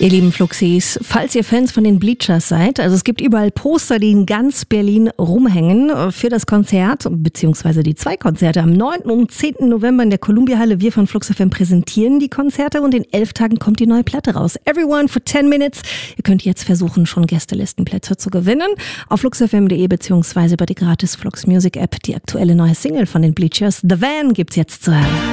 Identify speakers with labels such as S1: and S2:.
S1: Ihr lieben Fluxis, falls ihr Fans von den Bleachers seid, also es gibt überall Poster, die in ganz Berlin rumhängen für das Konzert, beziehungsweise die 2 Konzerte am 9. und 10. November in der Columbia-Halle. Wir von Flux FM präsentieren die Konzerte und in 11 Tagen kommt die neue Platte raus. Everyone for 10 Minutes. Ihr könnt jetzt versuchen, schon Gästelistenplätze zu gewinnen. Auf fluxfm.de beziehungsweise über die gratis Flux Music App. Die aktuelle neue Single von den Bleachers, The Van, gibt's jetzt zu hören.